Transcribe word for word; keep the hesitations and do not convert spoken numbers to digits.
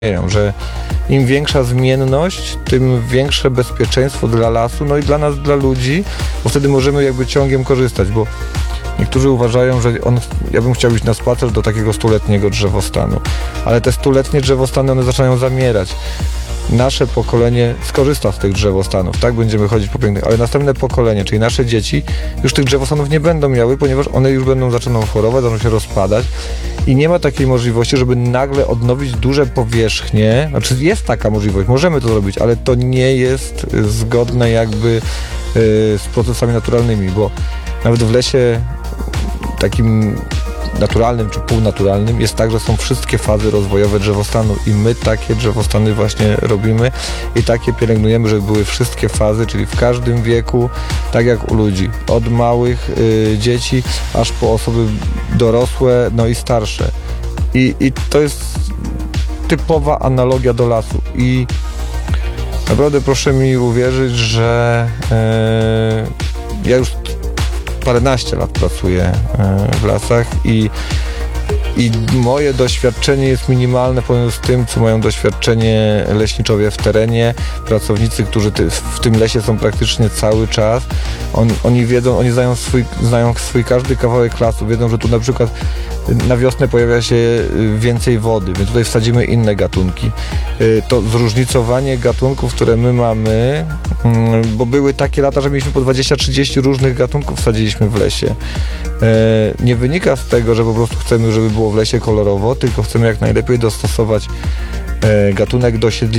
że im większa zmienność, tym większe bezpieczeństwo dla lasu, no i dla nas, dla ludzi, bo wtedy możemy jakby ciągiem korzystać, bo niektórzy uważają, że on, ja bym chciał iść na spacer do takiego stuletniego drzewostanu, ale te stuletnie drzewostany, one zaczynają zamierać. Nasze pokolenie skorzysta z tych drzewostanów, tak? Będziemy chodzić po pięknych, ale następne pokolenie, czyli nasze dzieci, już tych drzewostanów nie będą miały, ponieważ one już będą zaczną chorować, zaczną się rozpadać i nie ma takiej możliwości, żeby nagle odnowić duże powierzchnie. Znaczy jest taka możliwość, możemy to zrobić, ale to nie jest zgodne jakby yy, z procesami naturalnymi, bo nawet w lesie takim naturalnym czy półnaturalnym jest tak, że są wszystkie fazy rozwojowe drzewostanu i my takie drzewostany właśnie robimy i takie pielęgnujemy, żeby były wszystkie fazy, czyli w każdym wieku, tak jak u ludzi, od małych y, dzieci aż po osoby dorosłe, no i starsze. I, i to jest typowa analogia do lasu i naprawdę proszę mi uwierzyć, że y, ja już paręnaście lat pracuję w lasach i, i moje doświadczenie jest minimalne porównaniu z tym, co mają doświadczenie leśniczowie w terenie, pracownicy, którzy ty, w tym lesie są praktycznie cały czas. On, oni wiedzą, oni znają swój, znają swój każdy kawałek lasu, wiedzą, że tu na przykład na wiosnę pojawia się więcej wody, więc tutaj wsadzimy inne gatunki. To zróżnicowanie gatunków, które my mamy, bo były takie lata, że mieliśmy po dwadzieścia trzydzieści różnych gatunków wsadziliśmy w lesie. Nie wynika z tego, że po prostu chcemy, żeby było w lesie kolorowo, tylko chcemy jak najlepiej dostosować gatunek do siedliska.